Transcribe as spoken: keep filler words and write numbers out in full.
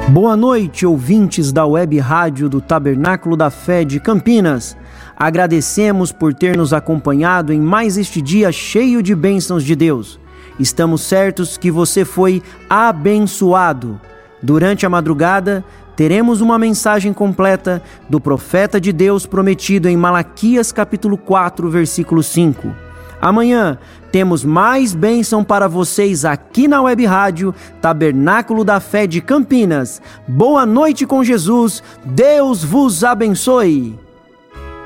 Boa noite, ouvintes da Web Rádio do Tabernáculo da Fé de Campinas. Agradecemos por ter nos acompanhado em mais este dia cheio de bênçãos de Deus. Estamos certos que você foi abençoado. Durante a madrugada, teremos uma mensagem completa do profeta de Deus prometido em Malaquias capítulo quatro, versículo cinco. Amanhã temos mais bênção para vocês aqui na Web Rádio Tabernáculo da Fé de Campinas. Boa noite com Jesus, Deus vos abençoe!